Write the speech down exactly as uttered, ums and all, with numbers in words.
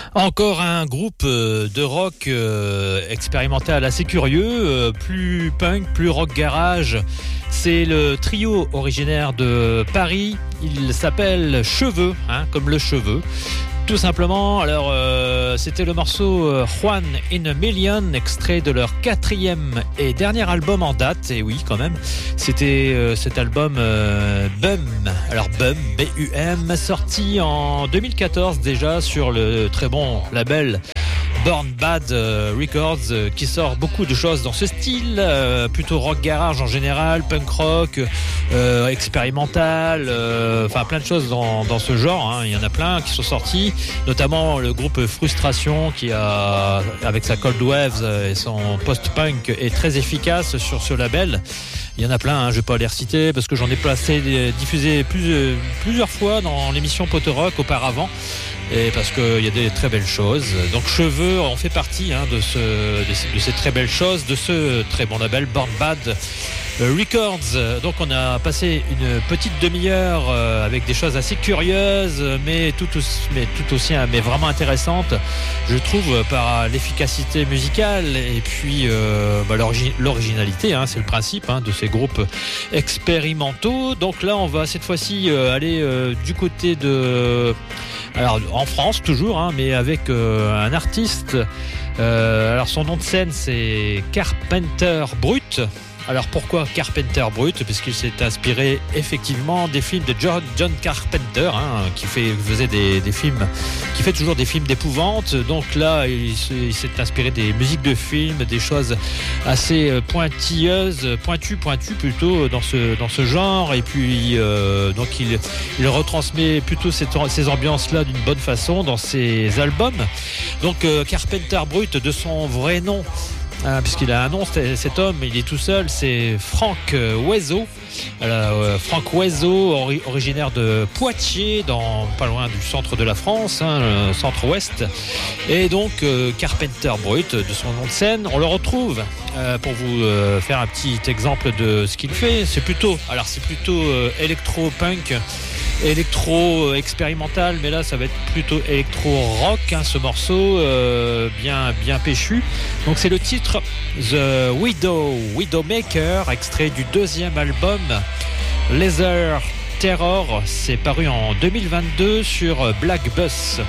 Encore un groupe de rock expérimental assez curieux, plus punk, plus rock garage. C'est le trio originaire de Paris. Il s'appelle Cheveux, hein, comme le cheveu. Tout simplement, alors euh, c'était le morceau euh, One in a Million, extrait de leur quatrième et dernier album en date. Et oui, quand même, c'était euh, cet album euh, Bum. Alors Bum, B U M, sorti en deux mille quatorze déjà sur le très bon label Born Bad Records, qui sort beaucoup de choses dans ce style, euh, plutôt rock garage en général, punk rock, euh, expérimental, euh, enfin plein de choses dans, dans ce genre, hein. Il y en a plein qui sont sortis, notamment le groupe Frustration qui a, avec sa Cold Waves et son post-punk, est très efficace sur ce label. Il y en a plein, hein, je ne vais pas les reciter parce que j'en ai placé, diffusé plus, plusieurs fois dans l'émission Pote Rock auparavant. Et parce qu'il y a des très belles choses. Donc Cheveux en fait partie, hein, de, ce, de, ces, de ces très belles choses, de ce très bon label Born Bad Records. Donc on a passé une petite demi-heure euh, avec des choses assez curieuses, mais tout aussi, mais tout aussi hein, mais vraiment intéressantes, je trouve, par l'efficacité musicale et puis euh, bah, l'origi- l'originalité, hein, c'est le principe, hein, de ces groupes expérimentaux. Donc là on va cette fois-ci euh, aller euh, du côté de... Alors en France toujours, hein, mais avec euh, un artiste. Euh, alors son nom de scène c'est Carpenter Brut. Alors pourquoi Carpenter Brut ? Parce qu'il s'est inspiré effectivement des films de John, John Carpenter, hein, qui fait, faisait des, des films, qui fait toujours des films d'épouvante. Donc là, il, il s'est inspiré des musiques de films, des choses assez pointilleuses, pointues, pointues plutôt dans ce dans ce genre. Et puis euh, donc il il retransmet plutôt cette, ces ambiances-là d'une bonne façon dans ses albums. Donc euh, Carpenter Brut, de son vrai nom. Ah, puisqu'il a un nom, cet homme, il est tout seul, c'est Franck Oiseau. Alors, euh, Franck Oiseau, ori- originaire de Poitiers, dans, pas loin du centre de la France, hein, le centre-ouest. Et donc, euh, Carpenter Brut, de son nom de scène, on le retrouve, euh, pour vous euh, faire un petit exemple de ce qu'il fait. C'est plutôt, alors c'est plutôt euh, électro-punk, électro expérimental, mais là ça va être plutôt électro rock, hein, ce morceau euh, bien bien péchu. Donc c'est le titre The Widow Widowmaker, extrait du deuxième album Laser Terror. C'est paru en deux mille vingt-deux sur Black Bus.